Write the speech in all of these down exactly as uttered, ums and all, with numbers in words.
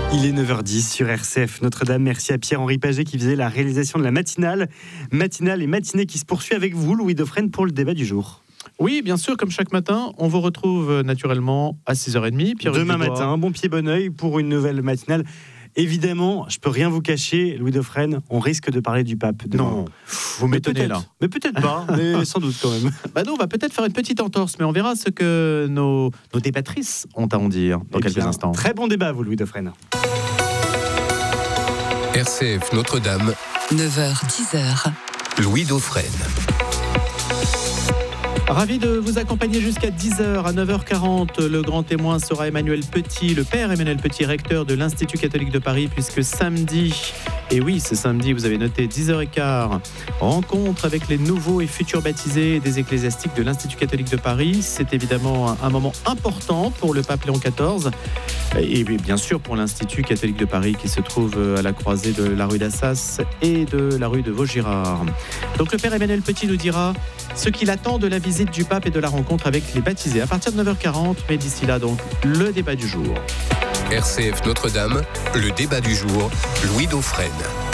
Il est neuf heures dix sur R C F Notre-Dame. Merci à Pierre-Henri Paget qui faisait la réalisation de la matinale. Matinale et matinée qui se poursuit avec vous, Louis Dauphren, pour le débat du jour. Oui, bien sûr, comme chaque matin, on vous retrouve naturellement à six heures trente. Pierre Demain matin, bon pied, bon oeil pour une nouvelle matinale. Évidemment, je peux rien vous cacher, Louis Dauphren, on risque de parler du pape. Demain. Non, vous m'étonnez là. Mais peut-être pas, mais sans doute quand même. Bah non, on va peut-être faire une petite entorse, mais on verra ce que nos, nos débattrices ont à en dire dans Eh quelques bien, instants. Très bon débat, vous, Louis Dauphren. R C F Notre-Dame, neuf heures dix heures. Louis Dauphren. Ravi de vous accompagner jusqu'à dix heures. À neuf heures quarante, le grand témoin sera Emmanuel Petit, le père Emmanuel Petit, recteur de l'Institut catholique de Paris, puisque samedi, et oui, c'est samedi, vous avez noté dix heures quinze, rencontre avec les nouveaux et futurs baptisés des ecclésiastiques de l'Institut catholique de Paris. C'est évidemment un moment important pour le pape Léon quatorze et bien sûr pour l'Institut catholique de Paris qui se trouve à la croisée de la rue d'Assas et de la rue de Vaugirard. Donc le père Emmanuel Petit nous dira ce qu'il attend de la visite du pape et de la rencontre avec les baptisés à partir de neuf heures quarante, mais d'ici là donc le débat du jour. R C F Notre-Dame, le débat du jour, Louis Dauphren.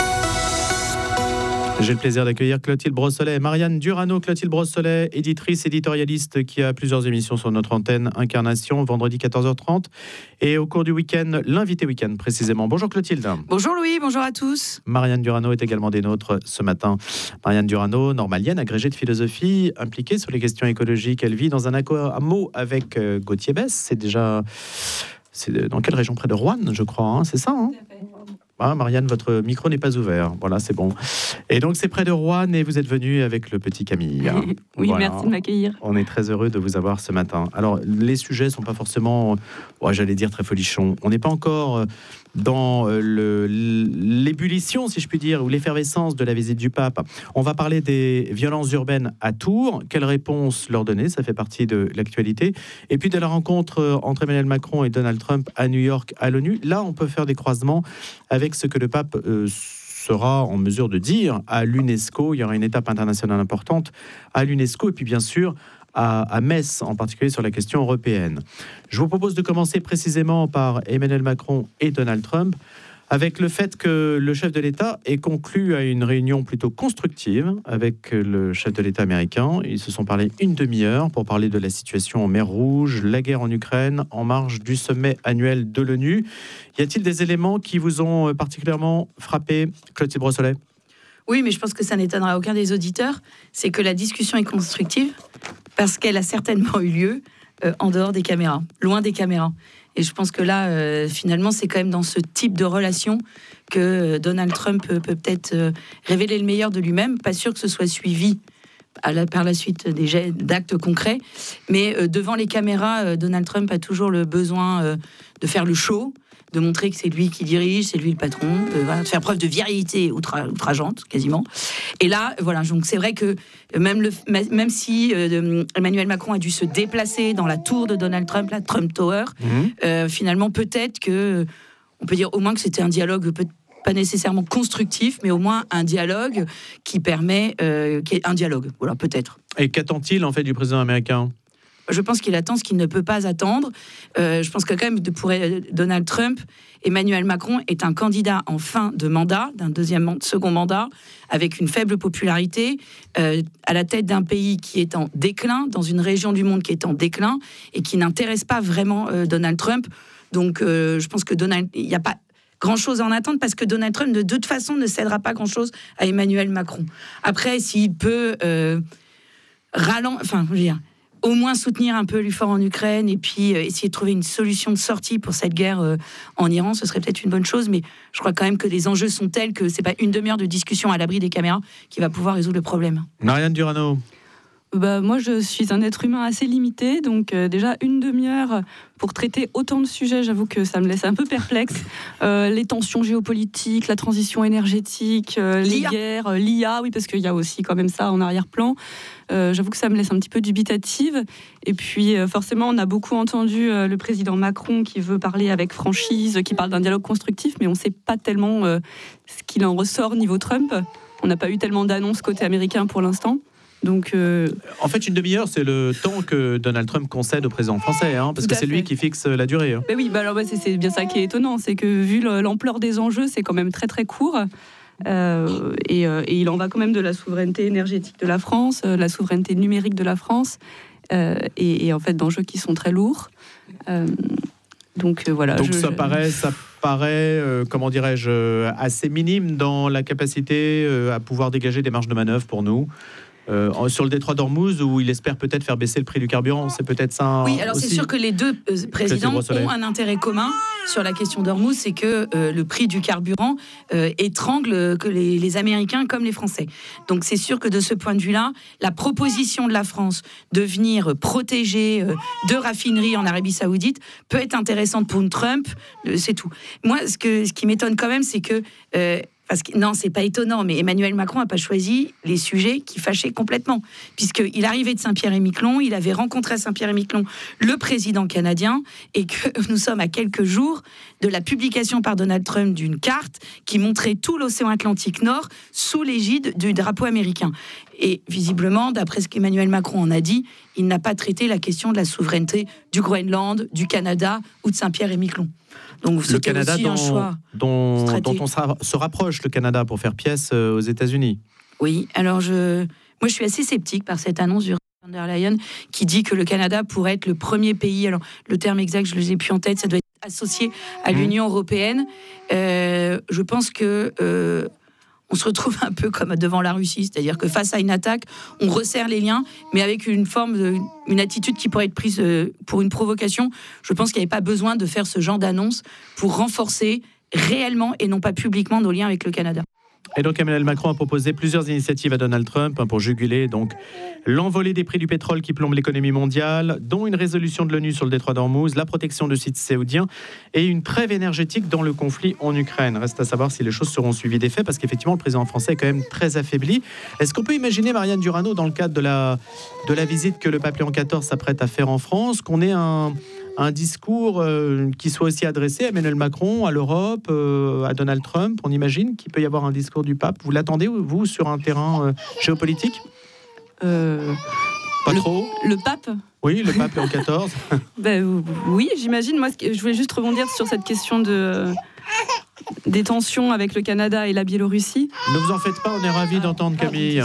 J'ai le plaisir d'accueillir Clotilde Brossolet, Marianne Durano. Clotilde Brossolet, éditrice, éditorialiste qui a plusieurs émissions sur notre antenne Incarnation, vendredi quatorze heures trente. Et au cours du week-end, l'invité week-end précisément. Bonjour Clotilde. Bonjour Louis, bonjour à tous. Marianne Durano est également des nôtres ce matin. Marianne Durano, normalienne, agrégée de philosophie, impliquée sur les questions écologiques. Elle vit dans un hameau avec euh, Gauthier Besse. C'est déjà... C'est dans quelle région? Près de Roanne, je crois, hein, c'est ça hein Ah, Marianne, votre micro n'est pas ouvert. Voilà, c'est bon. Et donc, c'est près de Roanne et vous êtes venue avec le petit Camille. Oui, voilà. Merci de m'accueillir. On est très heureux de vous avoir ce matin. Alors, les sujets ne sont pas forcément, ouais, j'allais dire, très folichons. On n'est pas encore dans le, l'ébullition, si je puis dire, ou l'effervescence de la visite du pape. On va parler des violences urbaines à Tours. Quelle réponse leur donner? Ça fait partie de l'actualité. Et puis, de la rencontre entre Emmanuel Macron et Donald Trump à New York, à l'ONU. Là, on peut faire des croisements avec ce que le pape euh, sera en mesure de dire à l'UNESCO. Il y aura une étape internationale importante à l'UNESCO et puis bien sûr à, à Metz, en particulier sur la question européenne. Je vous propose de commencer précisément par Emmanuel Macron et Donald Trump, avec le fait que le chef de l'État ait conclu à une réunion plutôt constructive avec le chef de l'État américain. Ils se sont parlé une demi-heure pour parler de la situation en mer Rouge, la guerre en Ukraine, en marge du sommet annuel de l'ONU. Y a-t-il des éléments qui vous ont particulièrement frappé, Clotilde Brossolet? Oui, mais je pense que ça n'étonnera aucun des auditeurs. C'est que la discussion est constructive parce qu'elle a certainement eu lieu euh, en dehors des caméras, loin des caméras. Et je pense que là, euh, finalement, c'est quand même dans ce type de relation que euh, Donald Trump peut, peut peut-être euh, révéler le meilleur de lui-même. Pas sûr que ce soit suivi à la, par la suite des jets, d'actes concrets. Mais euh, devant les caméras, euh, Donald Trump a toujours le besoin euh, de faire le show, de montrer que c'est lui qui dirige, c'est lui le patron, de, voilà, de faire preuve de virilité outra, outrageante, quasiment. Et là, voilà, donc c'est vrai que même, le, même si euh, Emmanuel Macron a dû se déplacer dans la tour de Donald Trump, la Trump Tower, mmh. euh, finalement, peut-être que, on peut dire au moins que c'était un dialogue peut pas nécessairement constructif, mais au moins un dialogue qui permet, euh, qui est un dialogue, voilà, peut-être. Et qu'attend-il en fait du président américain ? Je pense qu'il attend ce qu'il ne peut pas attendre. Euh, je pense que quand même, pour Donald Trump, Emmanuel Macron est un candidat en fin de mandat, d'un deuxième, second mandat, avec une faible popularité, euh, à la tête d'un pays qui est en déclin, dans une région du monde qui est en déclin, et qui n'intéresse pas vraiment euh, Donald Trump. Donc, euh, je pense que Donald, il n'y a pas grand-chose à en attendre, parce que Donald Trump, de toute façon, ne cédera pas grand-chose à Emmanuel Macron. Après, s'il peut euh, ralentir, enfin, je veux dire, au moins soutenir un peu l'effort en Ukraine et puis euh, essayer de trouver une solution de sortie pour cette guerre euh, en Iran, ce serait peut-être une bonne chose, mais je crois quand même que les enjeux sont tels que c'est pas une demi-heure de discussion à l'abri des caméras qui va pouvoir résoudre le problème. Marianne Durano. Bah, moi, je suis un être humain assez limité, donc euh, déjà une demi-heure pour traiter autant de sujets, j'avoue que ça me laisse un peu perplexe. Euh, les tensions géopolitiques, la transition énergétique, euh, les guerres, euh, l'I A, oui, parce qu'il y a aussi quand même ça en arrière-plan. Euh, j'avoue que ça me laisse un petit peu dubitative. Et puis, euh, forcément, on a beaucoup entendu euh, le président Macron qui veut parler avec franchise, qui parle d'un dialogue constructif, mais on ne sait pas tellement euh, ce qu'il en ressort niveau Trump. On n'a pas eu tellement d'annonces côté américain pour l'instant. Donc, euh... En fait, une demi-heure, c'est le temps que Donald Trump concède au président français, hein, parce que c'est fait. lui qui fixe la durée. Hein. Ben oui, bah alors, bah, c'est, c'est bien ça qui est étonnant, c'est que vu l'ampleur des enjeux, c'est quand même très très court. Euh, et, euh, et il en va quand même de la souveraineté énergétique de la France, euh, la souveraineté numérique de la France, euh, et, et en fait d'enjeux qui sont très lourds. Euh, donc euh, voilà. Donc je, ça je... paraît, ça paraît, euh, comment dirais-je, euh, assez minime dans la capacité euh, à pouvoir dégager des marges de manœuvre pour nous. Euh, sur le détroit d'Ormuz, où il espère peut-être faire baisser le prix du carburant, c'est peut-être ça. Oui, alors aussi. c'est sûr que les deux euh, présidents ont un intérêt commun sur la question d'Ormuz, c'est que euh, le prix du carburant euh, étrangle que les, les Américains comme les Français. Donc c'est sûr que de ce point de vue-là, la proposition de la France de venir protéger euh, deux raffineries en Arabie Saoudite peut être intéressante pour Trump, euh, c'est tout. Moi, ce, que, ce qui m'étonne quand même, c'est que... Euh, Parce que, non, c'est pas étonnant, mais Emmanuel Macron n'a pas choisi les sujets qui fâchaient complètement. Puisqu'il arrivait de Saint-Pierre-et-Miquelon, il avait rencontré à Saint-Pierre-et-Miquelon le président canadien, et que nous sommes à quelques jours de la publication par Donald Trump d'une carte qui montrait tout l'océan Atlantique Nord sous l'égide du drapeau américain. Et visiblement, d'après ce qu'Emmanuel Macron en a dit, il n'a pas traité la question de la souveraineté du Groenland, du Canada ou de Saint-Pierre-et-Miquelon. Donc le Canada aussi dont, un choix dont, dont on se rapproche, le Canada, pour faire pièce aux États-Unis. Oui, alors je, moi je suis assez sceptique par cette annonce du von der Leyen qui dit que le Canada pourrait être le premier pays, alors le terme exact je ne l'ai plus en tête, ça doit être associé à l'Union européenne. Euh, je pense que... Euh, on se retrouve un peu comme devant la Russie, c'est-à-dire que face à une attaque, on resserre les liens, mais avec une forme, de, une attitude qui pourrait être prise pour une provocation. Je pense qu'il n'y avait pas besoin de faire ce genre d'annonce pour renforcer réellement et non pas publiquement nos liens avec le Canada. Et donc Emmanuel Macron a proposé plusieurs initiatives à Donald Trump hein, pour juguler donc l'envolée des prix du pétrole qui plombe l'économie mondiale, dont une résolution de l'ONU sur le détroit d'Ormuz, la protection de sites saoudiens et une trêve énergétique dans le conflit en Ukraine. Reste à savoir si les choses seront suivies des faits, parce qu'effectivement le président français est quand même très affaibli. Est-ce qu'on peut imaginer, Marianne Durano, dans le cadre de la, de la visite que le pape Léon quatorze s'apprête à faire en France, qu'on ait un... un discours euh, qui soit aussi adressé à Emmanuel Macron, à l'Europe, euh, à Donald Trump? On imagine qu'il peut y avoir un discours du pape. Vous l'attendez, vous, sur un terrain euh, géopolitique euh, Pas le, trop Le pape Oui, le pape Léon quatorze. ben, oui, j'imagine. Moi, je voulais juste rebondir sur cette question de... des tensions avec le Canada et la Biélorussie. Ne vous en faites pas, on est ravis d'entendre Camille.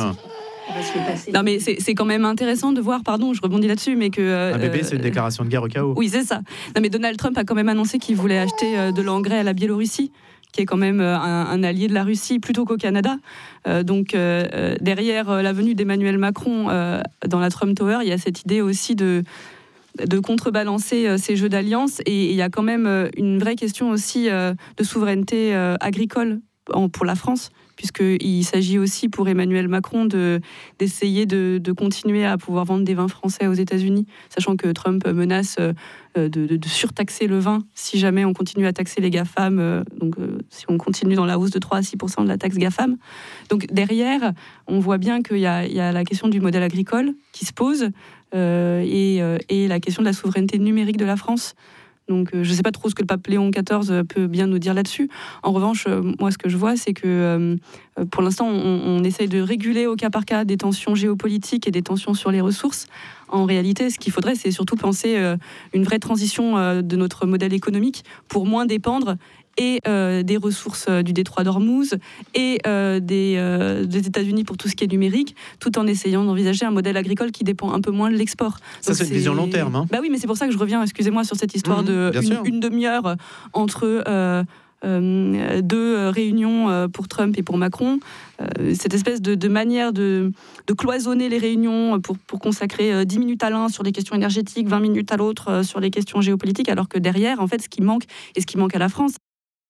Non mais c'est, c'est quand même intéressant de voir, pardon, je rebondis là-dessus, mais que... Euh, un bébé, c'est une déclaration de guerre au cas où. Oui, c'est ça. Non mais Donald Trump a quand même annoncé qu'il voulait acheter euh, de l'engrais à la Biélorussie, qui est quand même euh, un, un allié de la Russie, plutôt qu'au Canada. Euh, donc euh, derrière euh, la venue d'Emmanuel Macron euh, dans la Trump Tower, il y a cette idée aussi de... de contrebalancer euh, ces jeux d'alliance, et il y a quand même euh, une vraie question aussi euh, de souveraineté euh, agricole en, pour la France, puisqu'il s'agit aussi pour Emmanuel Macron de, d'essayer de, de continuer à pouvoir vendre des vins français aux États-Unis, sachant que Trump menace euh, de, de, de surtaxer le vin si jamais on continue à taxer les GAFAM, euh, donc euh, si on continue dans la hausse de trois à six pour cent de la taxe GAFAM. Donc derrière, on voit bien qu'il y a, il y a la question du modèle agricole qui se pose, euh, et, euh, et la question de la souveraineté numérique de la France. Donc, euh, je ne sais pas trop ce que le pape Léon quatorze peut bien nous dire là-dessus. En revanche, euh, moi, ce que je vois, c'est que euh, pour l'instant, on, on essaye de réguler au cas par cas des tensions géopolitiques et des tensions sur les ressources. En réalité, ce qu'il faudrait, c'est surtout penser euh, une vraie transition euh, de notre modèle économique pour moins dépendre et euh, des ressources euh, du détroit d'Ormuz et euh, des, euh, des États-Unis pour tout ce qui est numérique, tout en essayant d'envisager un modèle agricole qui dépend un peu moins de l'export. Ça, donc, c'est une vision long terme. Hein. Bah oui, mais c'est pour ça que je reviens, excusez-moi, sur cette histoire mmh, de une, une demi-heure entre euh, euh, deux réunions euh, pour Trump et pour Macron. Euh, cette espèce de, de manière de, de cloisonner les réunions pour, pour consacrer euh, dix minutes à l'un sur les questions énergétiques, vingt minutes à l'autre euh, sur les questions géopolitiques, alors que derrière, en fait, ce qui manque et ce qui manque à la France,